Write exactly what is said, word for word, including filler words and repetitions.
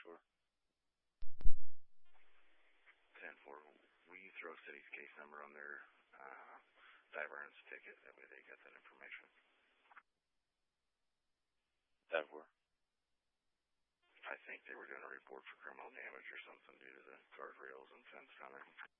Sure. ten four. Will you throw city's case number on their uh, divergence ticket? That way they get that information. ten four. I think they were doing a report for criminal damage or something due to the guardrails and fence down there.